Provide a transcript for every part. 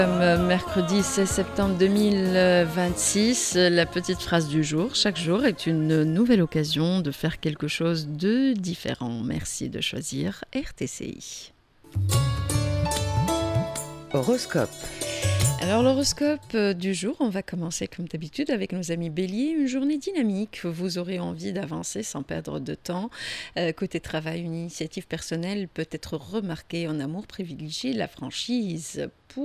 Mercredi 16 septembre 2026, la petite phrase du jour. Chaque jour est une nouvelle occasion de faire quelque chose de différent. Merci de choisir RTCI. Horoscope. Alors l'horoscope du jour, on va commencer comme d'habitude avec nos amis Bélier. Une journée dynamique, vous aurez envie d'avancer sans perdre de temps. Côté travail, une initiative personnelle peut être remarquée. En amour, privilégiez la franchise.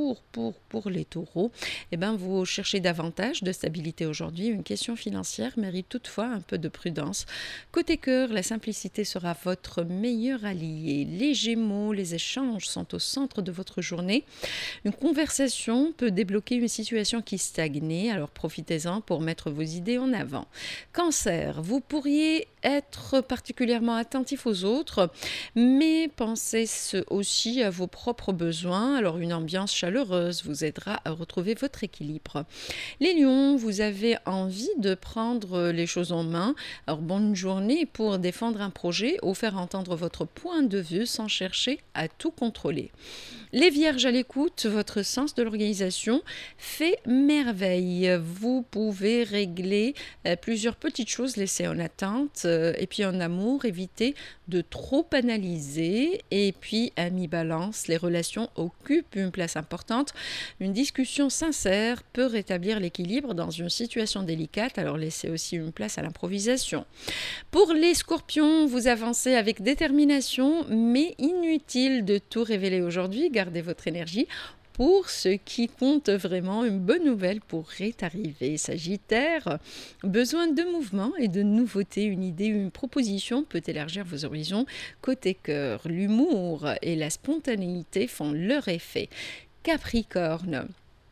Pour les taureaux, vous cherchez davantage de stabilité aujourd'hui. Une question financière mérite toutefois un peu de prudence. Côté cœur, la simplicité sera votre meilleur allié. Les gémeaux, les échanges sont au centre de votre journée. Une conversation peut débloquer une situation qui stagnait, alors profitez-en pour mettre vos idées en avant. Cancer, vous pourriez être particulièrement attentif aux autres, mais pensez aussi à vos propres besoins. Alors une ambiance chaleureuse vous aidera à retrouver votre équilibre. Les lions, vous avez envie de prendre les choses en main. Alors bonne journée pour défendre un projet ou faire entendre votre point de vue sans chercher à tout contrôler. Les vierges à l'écoute, votre sens de l'organisation fait merveille. Vous pouvez régler plusieurs petites choses laissées en attente. Et puis en amour, évitez de trop analyser. Et puis à mi-balance, les relations occupent une place importante. Une discussion sincère peut rétablir l'équilibre dans une situation délicate. Alors laissez aussi une place à l'improvisation. Pour les scorpions, vous avancez avec détermination, mais inutile de tout révéler aujourd'hui. Gardez votre énergie pour ce qui compte vraiment. Une bonne nouvelle pourrait arriver. Sagittaire, besoin de mouvement et de nouveautés. Une idée, une proposition peut élargir vos horizons. Côté cœur, l'humour et la spontanéité font leur effet. Capricorne,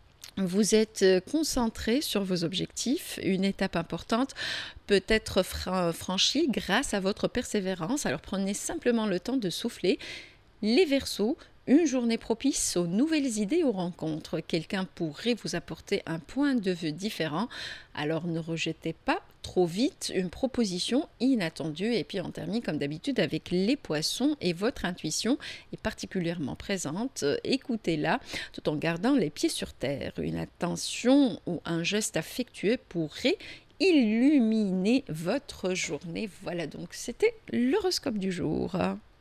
vous êtes concentré sur vos objectifs. Une étape importante peut être franchie grâce à votre persévérance. Alors prenez simplement le temps de souffler. Les Verseaux, une journée propice aux nouvelles idées, aux rencontres. Quelqu'un pourrait vous apporter un point de vue différent. Alors ne rejetez pas trop vite une proposition inattendue. Et puis on termine comme d'habitude avec les poissons et votre intuition est particulièrement présente. Écoutez-la tout en gardant les pieds sur terre. Une attention ou un geste affectueux pourrait illuminer votre journée. Voilà donc, c'était l'horoscope du jour.